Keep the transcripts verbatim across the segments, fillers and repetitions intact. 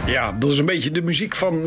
Ja, dat is een beetje de muziek van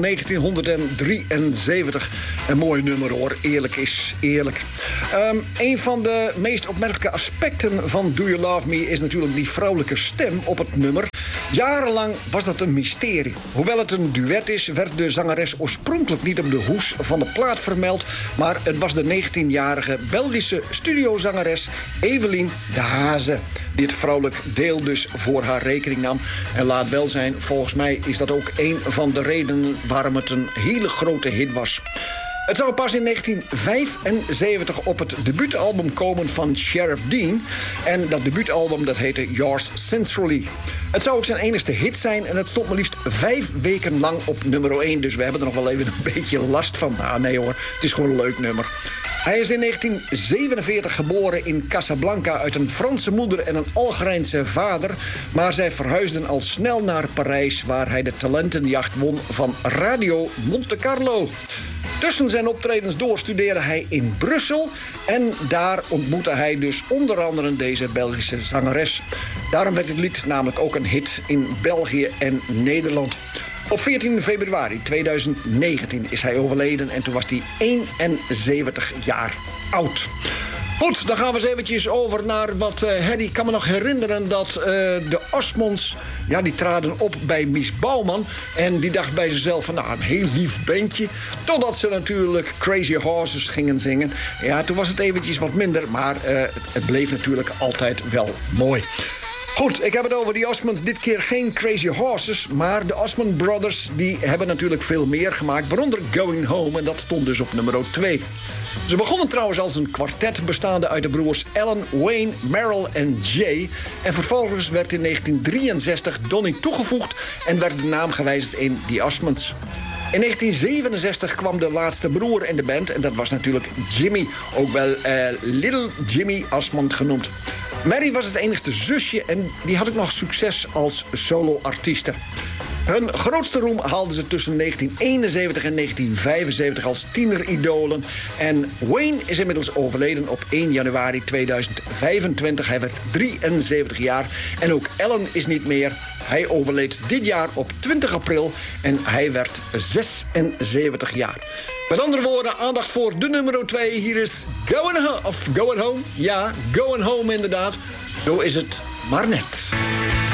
negentienhonderddrieënzeventig. Een mooi nummer hoor, eerlijk is eerlijk. Um, een van de meest opmerkelijke aspecten van Do You Love Me is natuurlijk die vrouwelijke stem op het nummer. Jarenlang was dat een mysterie. Hoewel het een duet is, werd de zangeres oorspronkelijk niet op de hoes van de plaat vermeld, maar het was de negentienjarige Belgische studiozangeres Evelien de Haze die het vrouwelijk deel dus voor haar rekening nam. En laat wel zijn, volgens mij is dat ook een van de redenen waarom het een hele grote hit was. Het zou pas in negentien vijfenzeventig op het debuutalbum komen van Sheriff Dean. En dat debuutalbum dat heette Yours Sincerely. Het zou ook zijn enigste hit zijn en het stond maar liefst vijf weken lang op nummer één. Dus we hebben er nog wel even een beetje last van. Nou nee hoor, het is gewoon een leuk nummer. Hij is in negentien zevenenveertig geboren in Casablanca uit een Franse moeder en een Algerijnse vader. Maar zij verhuisden al snel naar Parijs, waar hij de talentenjacht won van Radio Monte Carlo. Tussen zijn optredens door studeerde hij in Brussel en daar ontmoette hij dus onder andere deze Belgische zangeres. Daarom werd het lied namelijk ook een hit in België en Nederland. Op veertien februari tweeduizend negentien is hij overleden en toen was hij eenenzeventig jaar oud. Goed, dan gaan we eens eventjes over naar wat uh, Hedy. Ik kan me nog herinneren dat uh, de Osmonds, ja, die traden op bij Mies Bouwman. En die dacht bij zichzelf van, nou, een heel lief bandje. Totdat ze natuurlijk Crazy Horses gingen zingen. Ja, toen was het eventjes wat minder, maar uh, het bleef natuurlijk altijd wel mooi. Goed, ik heb het over die Osmonds. Dit keer geen Crazy Horses, maar de Osmond Brothers die hebben natuurlijk veel meer gemaakt, waaronder Going Home, en dat stond dus op nummer twee. Ze begonnen trouwens als een kwartet bestaande uit de broers Alan, Wayne, Merrill en Jay. En vervolgens werd in negentien drieënzestig Donnie toegevoegd en werd de naam gewijzigd in The Osmonds. In negentien zevenenzestig kwam de laatste broer in de band en dat was natuurlijk Jimmy, ook wel uh, Little Jimmy Osmond genoemd. Mary was het enigste zusje en die had ook nog succes als solo-artieste. Hun grootste roem haalden ze tussen negentien eenenzeventig en negentien vijfenzeventig als tieneridolen. En Wayne is inmiddels overleden op één januari tweeduizend vijfentwintig. Hij werd drieënzeventig jaar. En ook Alan is niet meer. Hij overleed dit jaar op twintig april en hij werd zesenzeventig jaar. Met andere woorden, aandacht voor de nummer twee. Hier is Going Home, of Going Home. Ja, Going Home inderdaad. Zo is het maar net.